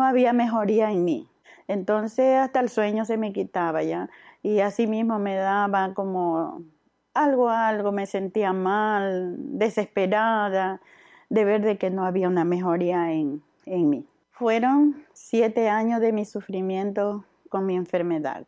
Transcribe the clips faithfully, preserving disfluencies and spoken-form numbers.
había mejoría en mí. Entonces hasta el sueño se me quitaba ya. Y así mismo me daba como algo, algo, me sentía mal, desesperada de ver de que no había una mejoría en, en mí. Fueron siete años de mi sufrimiento con mi enfermedad.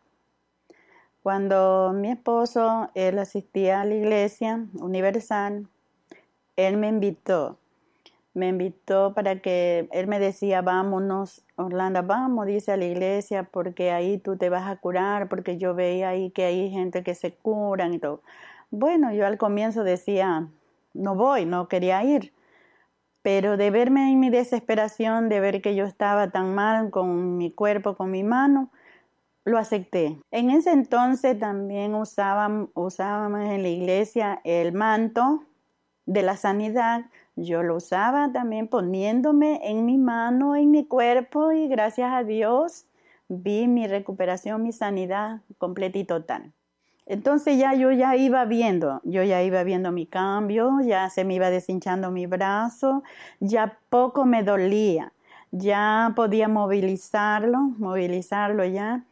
Cuando mi esposo, él asistía a la iglesia universal, él me invitó. Me invitó para que, él me decía, vámonos, Orlando, vamos, dice, a la iglesia, porque ahí tú te vas a curar, porque yo veía ahí que hay gente que se curan y todo. Bueno, yo al comienzo decía, no voy, no quería ir. Pero de verme en mi desesperación, de ver que yo estaba tan mal con mi cuerpo, con mi mano, lo acepté. En ese entonces también usábamos, usábamos en la iglesia el manto de la sanidad. Yo lo usaba también poniéndome en mi mano, en mi cuerpo, y gracias a Dios vi mi recuperación, mi sanidad completa y total. Entonces ya yo ya iba viendo, yo ya iba viendo mi cambio, ya se me iba deshinchando mi brazo, ya poco me dolía, ya podía movilizarlo, movilizarlo ya,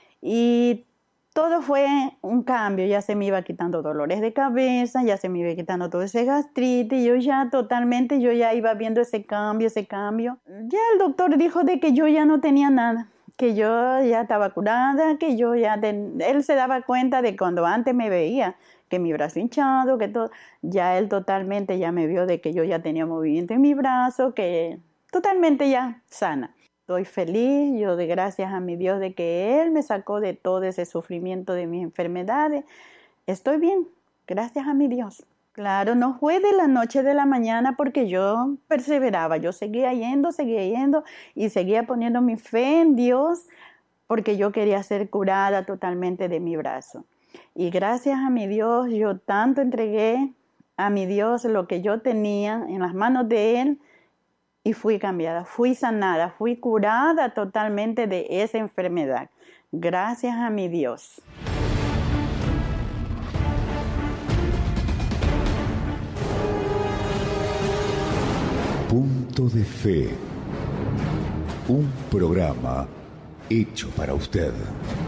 y todo fue un cambio, ya se me iba quitando dolores de cabeza, ya se me iba quitando todo ese gastritis, yo ya totalmente, yo ya iba viendo ese cambio, ese cambio. Ya el doctor dijo de que yo ya no tenía nada, que yo ya estaba curada, que yo ya, ten... él se daba cuenta de cuando antes me veía, que mi brazo hinchado, que todo, ya él totalmente ya me vio de que yo ya tenía movimiento en mi brazo, que totalmente ya sana. Estoy feliz, yo doy gracias a mi Dios de que Él me sacó de todo ese sufrimiento de mis enfermedades. Estoy bien, gracias a mi Dios. Claro, no fue de la noche de la mañana porque yo perseveraba, yo seguía yendo, seguía yendo y seguía poniendo mi fe en Dios porque yo quería ser curada totalmente de mi brazo. Y gracias a mi Dios, yo tanto entregué a mi Dios lo que yo tenía en las manos de Él, y fui cambiada, fui sanada, fui curada totalmente de esa enfermedad. Gracias a mi Dios. Punto de Fe. Un programa hecho para usted.